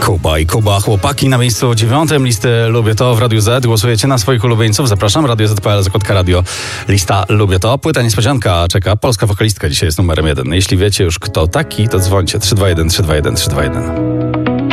Kuba i Kuba, chłopaki na miejscu 9. listy Lubię To w Radiu Z. Głosujecie na swoich ulubieńców. Zapraszam, Radio Z.pl, zakładka radio, lista Lubię To. Płyta niespodzianka czeka. Polska wokalistka dzisiaj jest numerem 1. Jeśli wiecie już kto taki, to dzwońcie 321 321 321.